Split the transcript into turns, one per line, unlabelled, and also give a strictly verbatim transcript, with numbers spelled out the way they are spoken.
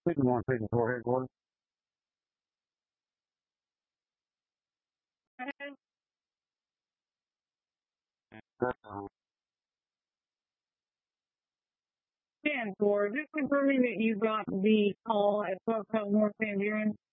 Good morning, Station four headquarters. Uh,
ten four, just confirming that you got the call at twelve North Van Buren.